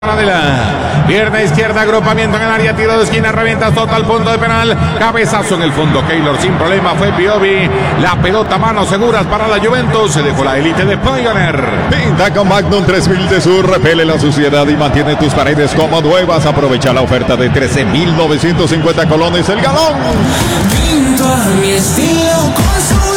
Pierna izquierda, agrupamiento en el área, tiro de esquina, revienta total, punto de penal, cabezazo en el fondo, Keylor sin problema, fue Piovi, la pelota, manos seguras para la Juventus, se dejó la élite de Pioneer. Pinta con Magnum 3000 de Sur, repele la suciedad y mantiene tus paredes como nuevas, aprovecha la oferta de 13,950 colones el galón. Pinto a mi estilo con Sur.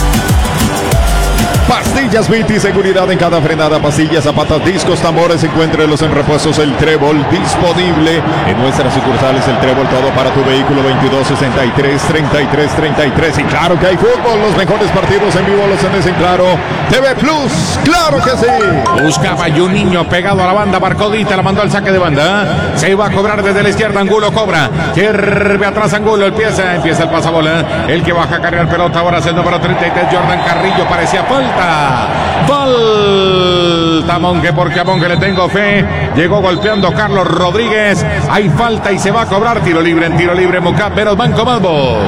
Pastillas Viti, seguridad en cada frenada, pastillas, zapatas, discos, tambores, encuéntrelos en repuestos El Trébol, disponible en nuestras sucursales El Trébol, todo para tu vehículo, 2263-3333, y claro que hay fútbol, los mejores partidos en vivo los tenés en Claro TV Plus, claro que sí. Buscaba y un niño pegado a la banda, Barcodita la mandó al saque de banda, se iba a cobrar desde la izquierda, Angulo cobra, sirve atrás Angulo, empieza el pasabola, el que baja a cargar pelota, ahora es el número 33, Jordan Carrillo, parecía falta, Monge, porque a Monge le tengo fe, llegó golpeando Carlos Rodríguez, hay falta y se va a cobrar tiro libre, Mucamberos, Banco Malvos.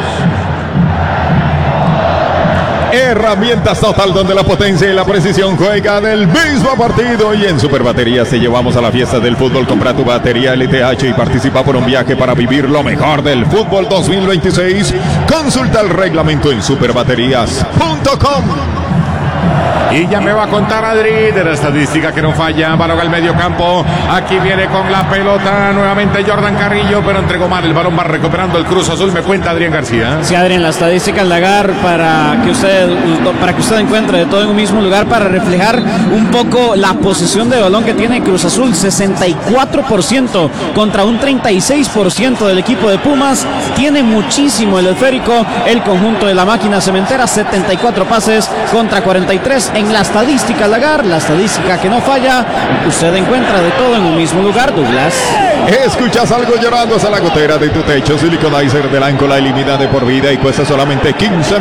Herramientas Total, donde la potencia y la precisión juegan el mismo partido, y en Super Baterías te llevamos a la fiesta del fútbol. Compra tu batería LTH y participa por un viaje para vivir lo mejor del fútbol 2026. Consulta el reglamento en superbaterías.com. Y ya me va a contar Adri de la estadística que no falla. Balón al medio campo. Aquí viene con la pelota nuevamente Jordan Carrillo, pero entregó mal. El balón va recuperando el Cruz Azul. Me cuenta Adrián García. Sí, Adrián, la estadística Lagar para que usted encuentre de todo en un mismo lugar, para reflejar un poco la posesión de balón que tiene Cruz Azul. 64% contra un 36% del equipo de Pumas. Tiene muchísimo el esférico el conjunto de la máquina cementera. 74 pases contra 43 en la estadística Lagar, la estadística que no falla. Usted encuentra de todo en un mismo lugar, Douglas. ¿Escuchas algo llorando? A la gotera de tu techo. Siliconizer de Lanco la elimina de por vida y cuesta solamente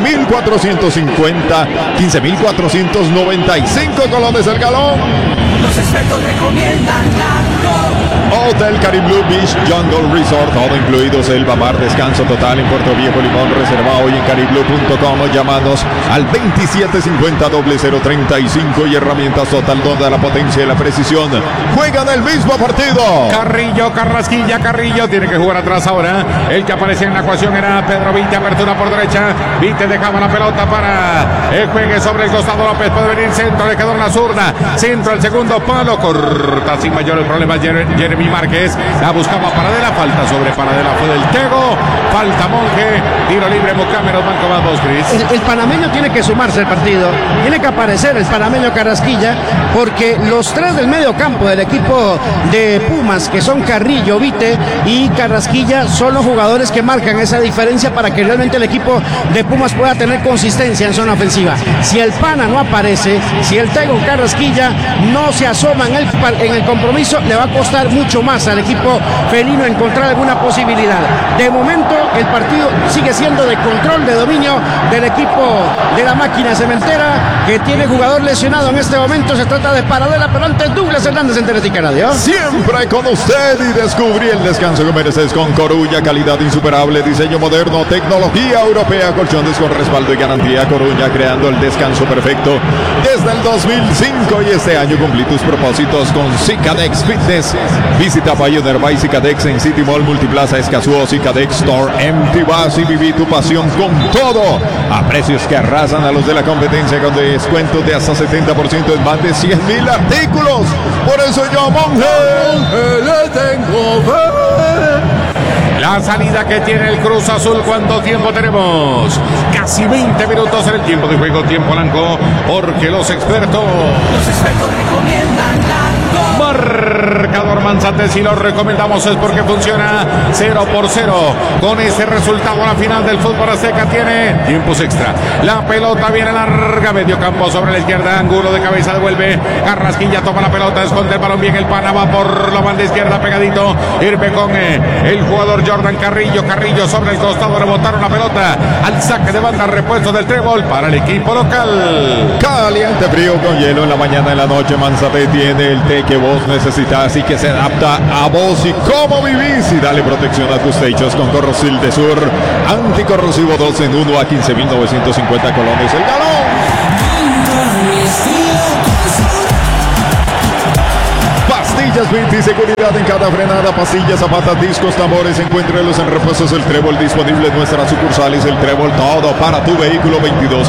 15,495 colones el galón. Los expertos recomiendan Lanco. Hotel Caribbean Beach Jungle Resort, todo incluido, selva, mar, descanso total en Puerto Viejo, Limón. Reserva hoy en caribblue.com o llamanos al 2750-0035. Y Herramientas Total, donde la potencia y la precisión juegan el mismo partido. Carrillo, Carrasquilla, Carrillo tiene que jugar atrás ahora. El que aparecía en la ecuación era Pedro Vite, apertura por derecha. Vite dejaba la pelota para el juegue sobre el costado. López puede venir centro, le quedó en la zurda, centro al segundo palo, corta sin mayor el problema Jeremy Márquez, la buscaba Paradela, falta sobre Paradela, fue del Tego, falta Monge, tiro libre Mucamberos, Banco Malvos, Cris. El panameño tiene que sumarse al partido, tiene que aparecer el panameño Carrasquilla, porque los tres del medio campo del equipo de Pumas, que son Carrillo, Vite y Carrasquilla, son los jugadores que marcan esa diferencia para que realmente el equipo de Pumas pueda tener consistencia en zona ofensiva. Si el pana no aparece, si el Tego Carrasquilla no se asoma en el compromiso, le va a costar mucho más al equipo felino encontrar alguna posibilidad. De momento el partido sigue siendo de control, de dominio del equipo de la máquina cementera, que tiene jugador lesionado en este momento. Se trata de Paradela, pero antes Douglas Hernández en Teletica Radio. Siempre con usted, y descubrí el descanso que mereces con Coruña, calidad insuperable, diseño moderno, tecnología europea, colchones con respaldo y garantía. Coruña, creando el descanso perfecto desde el 2005, y este año cumplí tus propósitos con Cicadex Fitness. Visita Pioneer by Cicadex en City Mall, Multiplaza, Escazú, Cicadex Store, Empty Bus, y viví tu pasión con todo a precios que arrasan a los de la competencia, con descuentos de hasta 70% en más de 100,000 artículos. Por eso yo, Monje, le tengo fe. La salida que tiene el Cruz Azul. ¿Cuánto tiempo tenemos? Casi 20 minutos en el tiempo de juego, tiempo blanco, porque los expertos recomiendan Lanco. Marcador Manzate, si lo recomendamos es porque funciona. 0-0 con ese resultado. La final del fútbol azteca tiene tiempos extra. La pelota viene larga, medio campo sobre la izquierda, ángulo de cabeza, devuelve Carrasquilla, toma la pelota, esconde el balón bien, el pana va por la banda izquierda pegadito, irme con el jugador Jordan Carrillo sobre el costado, rebotaron la pelota al saque de banda, repuesto del Trébol para el equipo local. Caliente, frío con hielo en la mañana, en la noche, Manzate tiene el té que vos necesitas y que se adapta a vos y cómo vivís, y dale protección a tus techos con Corrosil de Sur, anticorrosivo 2 en 1 a 15,950 colones el galón. Pastillas Vinti, seguridad en cada frenada, pastillas, zapatas, discos, tambores, encuéntrelos en Repuestos El Trébol, disponible en nuestras sucursales El Trébol, todo para tu vehículo.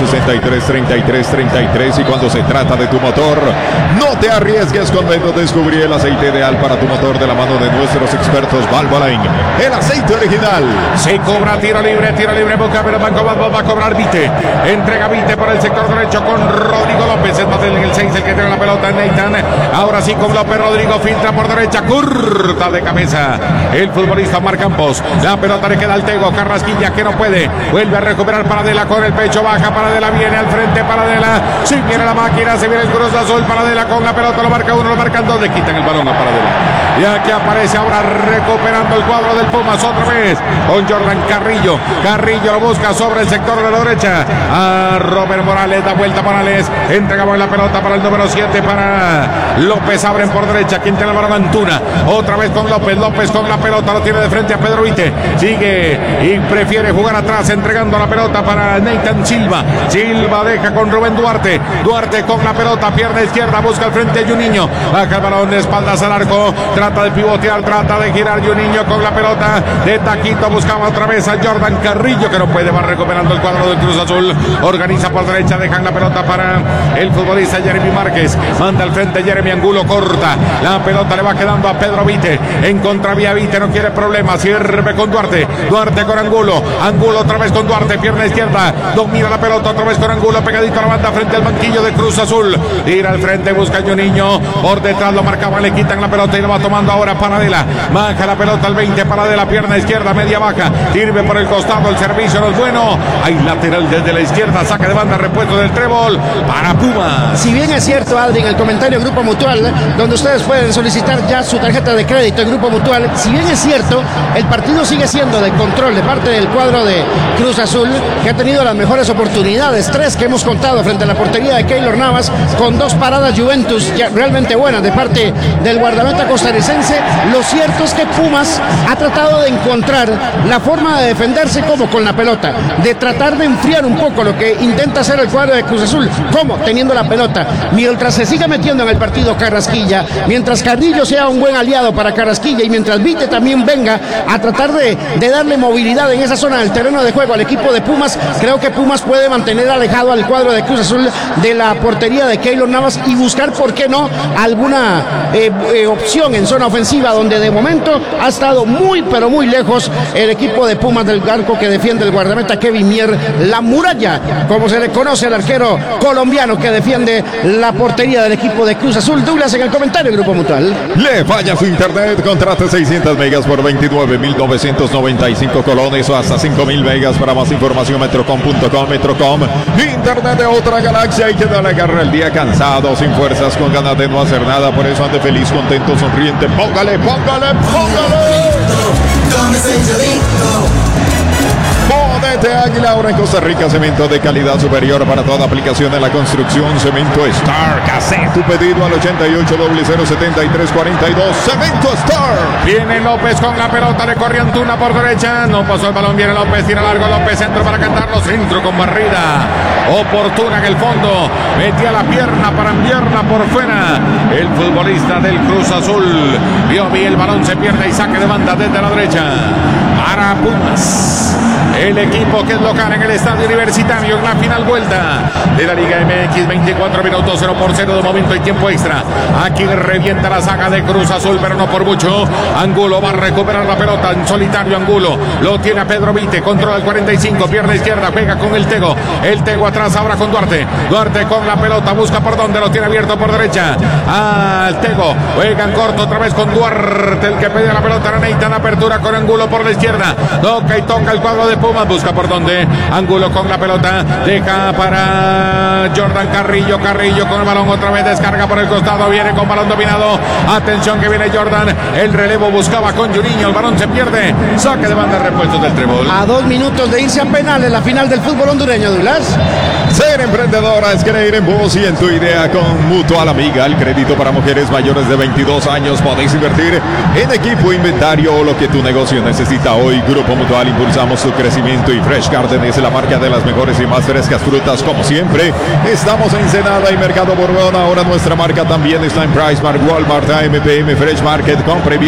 2263-3333. Y cuando se trata de tu motor, no te arriesgues con Método. Descubrí el aceite ideal para tu motor de la mano de nuestros expertos Valvoline, el aceite original. Se cobra tiro libre, Boca, pero Banco va a cobrar Vite. Entrega Vite por el sector derecho con Rodrigo López. Es más en el 6 el que tiene la pelota, Nathan. Ahora sí con López, Rodrigo filtra por derecha, curta de cabeza el futbolista Omar Campos. La pelota le queda al Tego, Carrasquilla que no puede. Vuelve a recuperar Paradela con el pecho, baja Paradela, viene al frente Paradela. Sí, viene la máquina, se viene el Cruz Azul. Paradela con la pelota, lo marca uno, lo marcan dos, le quitan el balón a Paradela. Y aquí aparece ahora recuperando el cuadro del Pumas otra vez con Jordan Carrillo. Carrillo lo busca sobre el sector de la derecha. A Robert Morales, da vuelta Morales. Entregamos la pelota para el número 7 para López. Abren por derecha. Quien tiene el balón, Antuna. Otra vez con López. López con la pelota. Lo tiene de frente a Pedro Vite. Sigue y prefiere jugar atrás. Entregando la pelota para Nathan Silva. Silva deja con Rubén Duarte. Duarte con la pelota. Pierna izquierda. Busca al frente a Juninho. Baja el balón de espaldas al arco. Trata de pivotear. Trata de girar Juninho con la pelota. De taquito buscaba otra vez a Jordan Carrillo que no puede. Va recuperando el cuadro del Cruz Azul. Organiza por derecha. Dejan la pelota para el futbolista Jeremy Márquez. Manda al frente Jeremy Angulo. Corta. La pelota le va quedando a Pedro Vite. En contravía Vite. No quiere problemas. Sirve con Duarte. Duarte con Angulo. Angulo otra vez con Duarte. Pierna izquierda. Domina la pelota otra vez con Angulo. Pegadito a la banda frente al banquillo de Cruz Azul. Tira al frente. Busca a Juninho. Por detrás lo marcaba. Le quitan la pelota y lo va tomando ahora Paradela. Baja la pelota al 20. Paradela. Pierna izquierda. Media baja. Sirve por el costado. El servicio no es bueno. Hay lateral desde la izquierda. Saca de banda. Repuesto del Trébol para Pumas. Si bien es cierto, Aldi, en el comentario Grupo Mutual, donde ustedes pueden solicitar ya su tarjeta de crédito en Grupo Mutual, si bien es cierto, el partido sigue siendo de control de parte del cuadro de Cruz Azul, que ha tenido las mejores oportunidades, 3 que hemos contado frente a la portería de Keylor Navas, con 2 paradas Juventus ya realmente buenas de parte del guardameta costarricense. Lo cierto es que Pumas ha tratado de encontrar la forma de defenderse como con la pelota, de tratar de enfriar un poco lo que intenta hacer el cuadro de Cruz Azul. ¿Cómo? Teniendo la pelota. Mientras se siga metiendo en el partido Carrasquilla, mientras Carrillo sea un buen aliado para Carrasquilla y mientras Vite también venga a tratar de darle movilidad en esa zona del terreno de juego al equipo de Pumas, creo que Pumas puede mantener alejado al cuadro de Cruz Azul de la portería de Keylor Navas y buscar, ¿por qué no?, alguna opción en zona ofensiva, donde de momento ha estado muy pero muy lejos el equipo de Pumas del arco que defiende el guardameta Kevin Mier, la muralla, como se le conoce al arquero colombiano que defiende la portería del equipo de Cruz Azul. Douglas en el comentario Grupo Mutual. Le falla su internet, contrate 600 megas por 29.995 colones o hasta 5.000 megas. Para más información, metrocom.com. Metrocom, internet de otra galaxia. Y que no le agarra el día cansado, sin fuerzas, con ganas de no hacer nada. Por eso ande feliz, contento, sonriente. Póngale, póngale, póngale. Ponete Águila, ahora en Costa Rica, cemento de calidad superior para toda aplicación en la construcción. Cemento Star, hace tu pedido al 88007342. Cemento Star. Viene López con la pelota, le corre Antuna por derecha, no pasó el balón, viene López, tira largo López, centro para cantarlo, centro con barrida oportuna en el fondo, metía la pierna para enviarla por fuera, el futbolista del Cruz Azul, vio bien el balón, se pierde y saque de banda desde la derecha para Pumas, el equipo que es local en el estadio universitario en la final vuelta de la Liga MX. 24 minutos, 0-0 de momento y tiempo extra. Aquí revienta la saga de Cruz Azul, pero no por mucho. Angulo va a recuperar la pelota en solitario. Angulo lo tiene a Pedro Vite, controla el 45, pierna izquierda, juega con el Tego atrás ahora con Duarte con la pelota, busca por donde, lo tiene abierto por derecha al Tego, juegan corto otra vez con Duarte, el que pedía la pelota era Nathan, apertura con Angulo por la izquierda, toca el cuadro de Pumas, busca por donde, Angulo con la pelota, deja para Jordan Carrillo con el balón otra vez, descarga por el costado, viene con balón dominado, atención que viene Jordan, el relevo buscaba con Juninho, el balón se pierde, saque de banda, repuestos del Trébol. A 2 minutos de irse a penales la final del fútbol hondureño, Douglas. Ser emprendedora es creer en vos y en tu idea con Mutual Amiga. El crédito para mujeres mayores de 22 años. Podéis invertir en equipo, inventario o lo que tu negocio necesita hoy. Grupo Mutual, impulsamos tu crecimiento y Fresh Garden es la marca de las mejores y más frescas frutas como siempre. Estamos en Ensenada y Mercado Borbón. Ahora nuestra marca también está en PriceMart, Walmart, AMPM, Fresh Market. Compre bien